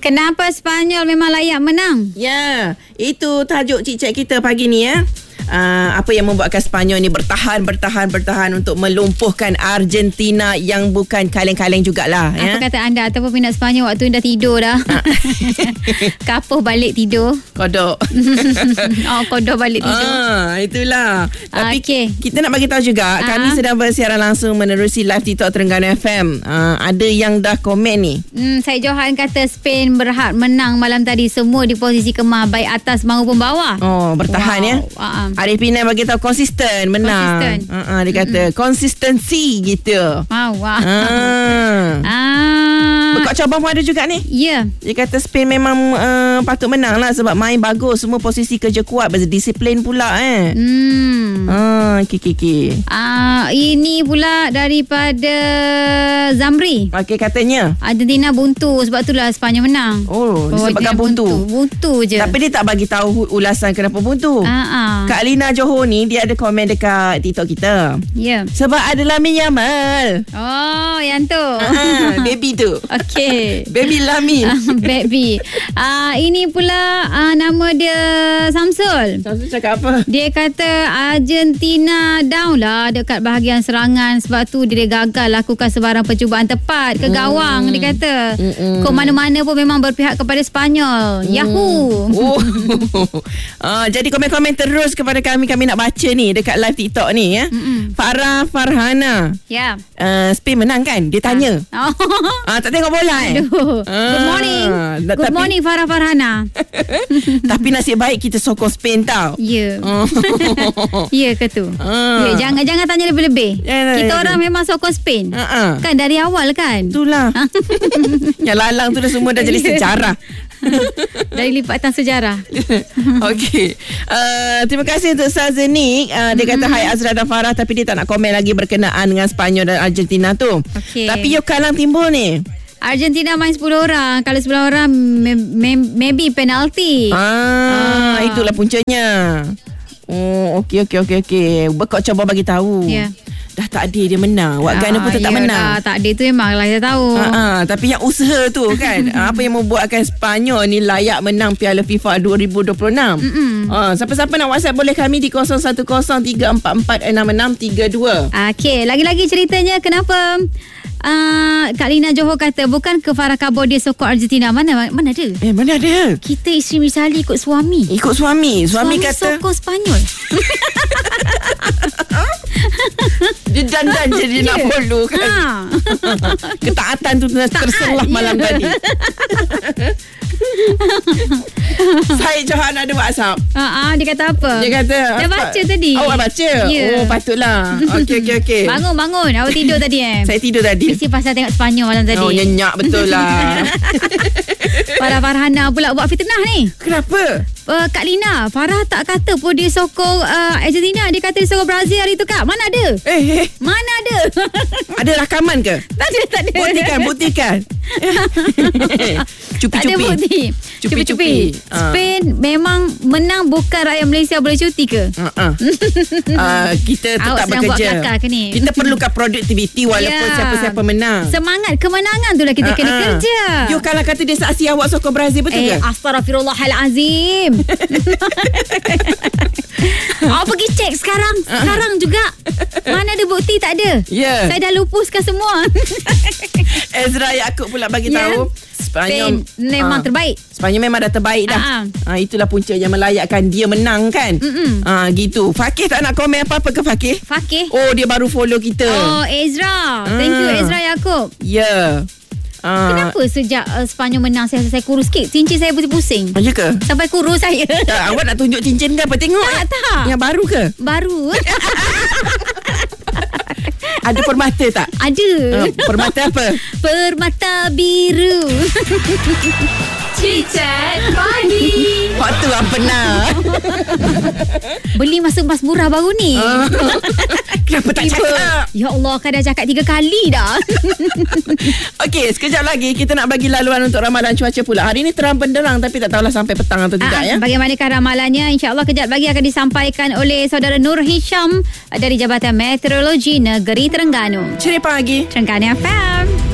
Kenapa Sepanyol memang layak menang? Ya, itu tajuk cik-cik kita pagi ni ya. Apa yang membuatkan Sepanyol ni bertahan untuk melumpuhkan Argentina yang bukan kaleng-kaleng jugalah ya. Apa kata anda ataupun peminat Sepanyol waktu dah tidur dah? Kapuh balik tidur. Kodok. Kodok balik tidur. Itulah. Tapi kita nak bagi tahu juga, kami sedang bersiaran langsung menerusi live TikTok Terengganu FM. Ada yang dah komen ni. Syed Johan kata Spain berhak menang malam tadi, semua di posisi kemah baik atas maupun bawah. Bertahan ya. Arif Pinan bagi tahu konsisten menang. Dia kata konsistensi gitu. Bekak cabang pun ada juga ni. Ya. Dia kata Spain memang patut menang lah sebab main bagus, semua posisi kerja kuat, berdisiplin pula ini pula daripada Zamri. Katanya Argentina buntu, sebab itulah Sepanyol menang. Disebabkan buntu je. Tapi dia tak bagi tahu ulasan kenapa buntu. Kak Lina Johor ni, dia ada komen dekat TikTok kita. Ya. Sebab ada Lamine Yamal. Yang tu. Baby tu. Okey. Baby Lamine. Baby. Ini pula nama dia Samsul. Samsul cakap apa? Dia kata Argentina down lah dekat bahagian serangan, sebab tu dia gagal lakukan sebarang percubaan tepat ke gawang. Dia kata kok mana-mana pun memang berpihak kepada Sepanyol. Yahoo. Jadi komen-komen terus kepada kami nak baca ni dekat live TikTok ni ya. Farah Farhana. Ya. Spain menang kan? Dia tanya. Tak tengok bola Good morning. Good morning Farah Farhana. Tapi nasib baik kita sokong Spain tau. Ya. Ya ke tu? Jangan tanya lebih-lebih. Kita orang memang sokong Spain. Kan dari awal kan? Itulah. Yang lalang tu dah semua dah jadi sejarah. Dari lipatan sejarah. Okey. Terima kasih untuk Sazenik. Dia kata hai Azra dan Farah, tapi dia tak nak komen lagi berkenaan dengan Sepanyol dan Argentina tu. Tapi yuk kalang timbul ni. Argentina main 10 orang. Kalau 10 orang maybe penalti. Itulah puncanya. Okey. Bekak cuba bagi tahu. Ya. Dah takdir dia menang. Wak Ghana pun tak menang. Takdir tu memang lah kita tahu. Tapi yang usaha tu kan, apa yang membuatkan Sepanyol ni layak menang Piala FIFA 2026. Siapa-siapa nak WhatsApp boleh kami di 0110344662. Okey, lagi-lagi ceritanya kenapa Kak Lina Johor kata bukan ke Farah Kabor dia sokong Argentina. Mana ada? Mana ada? Kita isteri misali ikut suami. Suami kata sokong Sepanyol. Dia dandan je dia nak follow kan. Ketaatan tu terselah malam tadi. Syed Johan ada WhatsApp. Dia kata apa? Dia kata Dah baca tadi. Awak baca? Yeah. Patutlah. Okey. Bangun. Awak tidur tadi Saya tidur tadi. mesti pasal tengok Sepanyol malam tadi. Nyenyak betul lah. Farah Farhana pula buat fitnah ni. Kenapa? Kak Lina, Farah tak kata pun dia sokong Argentina. Dia kata dia sokong Brazil hari tu, Kak. Mana ada? Mana ada? Ada rakaman ke? Tak ada. Buktikan. Cupi-cupi. Tak ada bukti. Cupi-cupi. Spain memang menang, bukan rakyat Malaysia boleh cuti ke? Kita tetap awak sedang bekerja. buat kelakar ke ni? Kita perlukan produktiviti walaupun siapa-siapa menang. Semangat kemenangan tu lah kita kena kerja. You kalau kata dia saksi awak sokong Brazil, betul ke? Astaghfirullahalazim. Awak pergi cek sekarang juga. Mana ada bukti? Tak ada. Saya dah lupuskan semua. Ezra Yaakob pula bagi tahu Sepanyol memang terbaik. Sepanyol memang dah terbaik dah. Itulah punca yang melayakkan dia menang kan. Gitu. Fakih tak nak komen apa-apa ke Fakih? Dia baru follow kita. Ezra. Thank you Ezra Yaakob. Ya. Kenapa sejak Sepanyol menang saya kurus sikit? Cincin saya pusing-pusing. Ya ke? Sampai kurus saya. Awak nak tunjuk cincin ke apa? Tengok. Tak. Yang baru ke? Baru. Ada permata tak? Ada. Permata apa? Permata biru. Cicet Pagi. Waktu apa pernah? Beli masuk mas murah baru ni. Kenapa tak cakap? Ya Allah, kan dah cakap 3 kali dah. Okey, sekejap lagi kita nak bagi laluan untuk ramalan cuaca pula. Hari ni terang benderang tapi tak tahulah sampai petang atau tidak ya. Bagaimanakah ramalannya? InsyaAllah kejap lagi akan disampaikan oleh saudara Nur Hisham dari Jabatan Meteorologi Negeri Terengganu. Ceria pagi. Terengganu FM.